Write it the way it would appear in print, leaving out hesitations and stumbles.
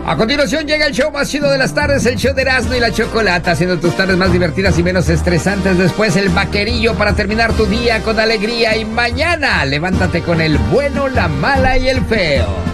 A continuación llega el show más chido de las tardes, el show de Erasmo y la Chocolata, haciendo tus tardes más divertidas y menos estresantes. Después el vaquerillo para terminar tu día con alegría. Y mañana levántate con el bueno, la mala y el feo.